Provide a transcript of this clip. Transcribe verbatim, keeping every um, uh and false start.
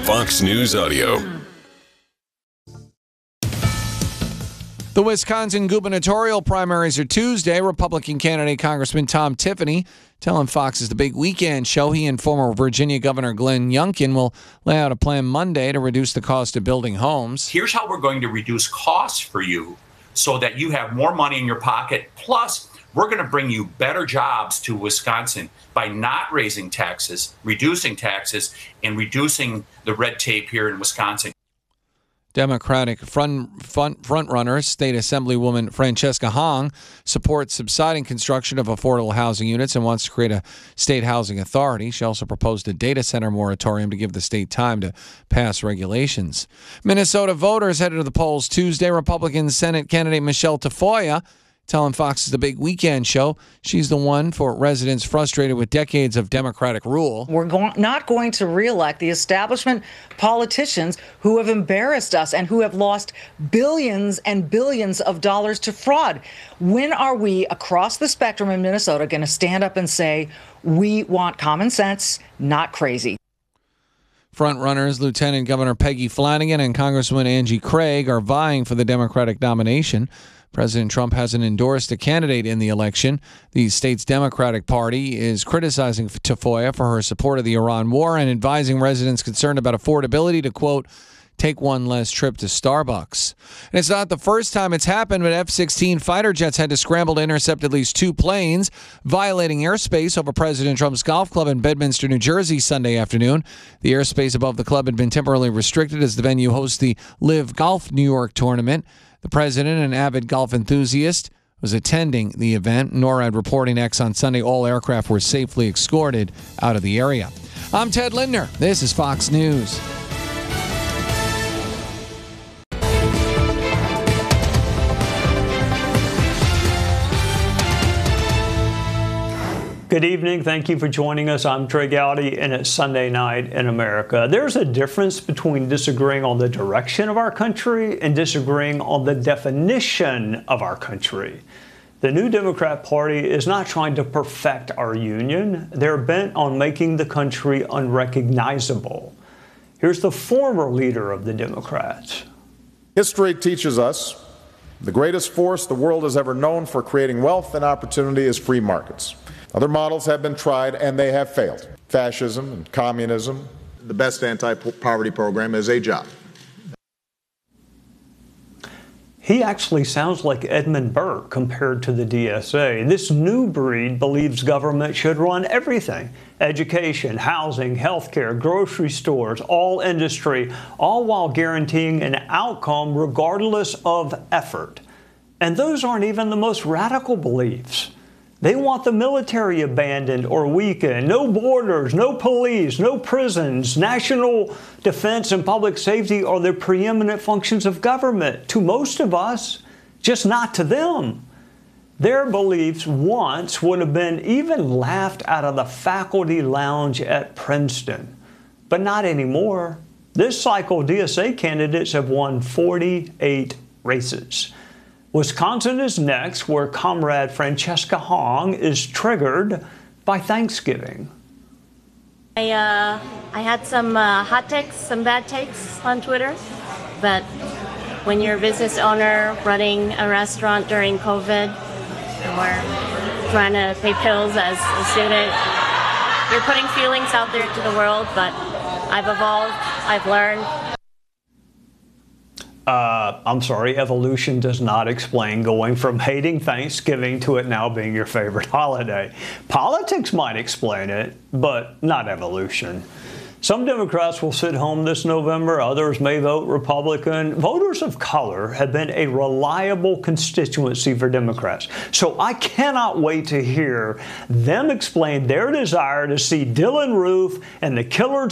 Fox News Audio. The Wisconsin gubernatorial primaries are Tuesday. Republican candidate Congressman Tom Tiffany telling Fox it's the big weekend show. He and former Virginia Governor Glenn Youngkin will lay out a plan Monday to reduce the cost of building homes. Here's how we're going to reduce costs for you so that you have more money in your pocket. Plus, we're going to bring you better jobs to Wisconsin by not raising taxes, reducing taxes, and reducing the red tape here in Wisconsin. Democratic front, front, frontrunner, State Assemblywoman Francesca Hong, supports subsiding construction of affordable housing units and wants to create a state housing authority. She also proposed a data center moratorium to give the state time to pass regulations. Minnesota voters headed to the polls Tuesday. Republican Senate candidate Michelle Tafoya telling Fox it's the big weekend show. She's the one for residents frustrated with decades of Democratic rule. We're go- not going to reelect the establishment politicians who have embarrassed us and who have lost billions and billions of dollars to fraud. When are we across the spectrum in Minnesota going to stand up and say, we want common sense, not crazy? Frontrunners Lieutenant Governor Peggy Flanagan and Congresswoman Angie Craig are vying for the Democratic nomination. President Trump hasn't endorsed a candidate in the election. The state's Democratic Party is criticizing Tafoya for her support of the Iran war and advising residents concerned about affordability to, quote, take one less trip to Starbucks. And it's not the first time it's happened, but F sixteen fighter jets had to scramble to intercept at least two planes, violating airspace over President Trump's golf club in Bedminster, New Jersey, Sunday afternoon. The airspace above the club had been temporarily restricted as the venue hosts the Live Golf New York tournament. The president, an avid golf enthusiast, was attending the event. NORAD reporting X on Sunday all aircraft were safely escorted out of the area. I'm Ted Lindner. This is Fox News. Good evening. Thank you for joining us. I'm Trey Gowdy, and it's Sunday night in America. There's a difference between disagreeing on the direction of our country and disagreeing on the definition of our country. The New Democrat Party is not trying to perfect our union. They're bent on making the country unrecognizable. Here's the former leader of the Democrats. History teaches us the greatest force the world has ever known for creating wealth and opportunity is free markets. Other models have been tried, and they have failed. Fascism and communism. The best anti-poverty program is a job. He actually sounds like Edmund Burke compared to the D S A. This new breed believes government should run everything. Education, housing, healthcare, grocery stores, all industry, all while guaranteeing an outcome regardless of effort. And those aren't even the most radical beliefs. They want the military abandoned or weakened, no borders, no police, no prisons. National defense and public safety are the preeminent functions of government to most of us, just not to them. Their beliefs once would have been even laughed out of the faculty lounge at Princeton, but not anymore. This cycle, D S A candidates have won forty-eight races. Wisconsin is next, where Comrade Francesca Hong is triggered by Thanksgiving. I, uh, I had some uh, hot takes, some bad takes on Twitter, but when you're a business owner running a restaurant during COVID or trying to pay bills as a student, you're putting feelings out there to the world, but I've evolved, I've learned. Uh, I'm sorry, evolution does not explain going from hating Thanksgiving to it now being your favorite holiday. Politics might explain it, but not evolution. Some Democrats will sit home this November. Others may vote Republican. Voters of color have been a reliable constituency for Democrats. So I cannot wait to hear them explain their desire to see Dylann Roof and the killers